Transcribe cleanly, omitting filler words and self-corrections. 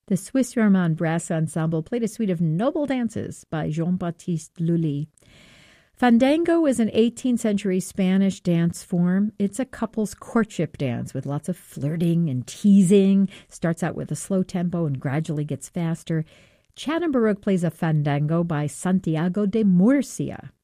The Swiss Romand Brass Ensemble played a suite of noble dances by Jean-Baptiste Lully. Fandango is an 18th century Spanish dance form. It's a couple's courtship dance with lots of flirting and teasing. Starts out with a slow tempo and gradually gets faster. Chatham Baroque plays a fandango by Santiago de Murcia.